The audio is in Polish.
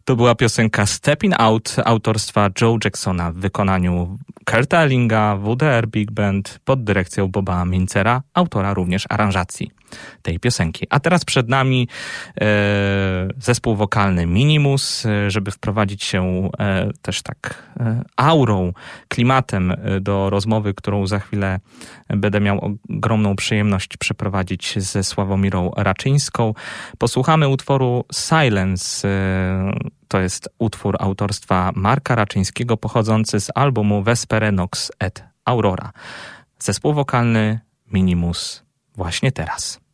To była piosenka Stepping Out autorstwa Joe Jacksona w wykonaniu Kurta Ellinga, WDR Big Band pod dyrekcją Boba Mincera, autora również aranżacji tej piosenki. A teraz przed nami zespół wokalny Minimus, żeby wprowadzić się też tak aurą, klimatem do rozmowy, którą za chwilę będę miał ogromną przyjemność przeprowadzić ze Sławomirą Raczyńską. Posłuchamy utworu Silence. To jest utwór autorstwa Marka Raczyńskiego pochodzący z albumu Vespere Nox et Aurora. Zespół wokalny Minimus właśnie teraz.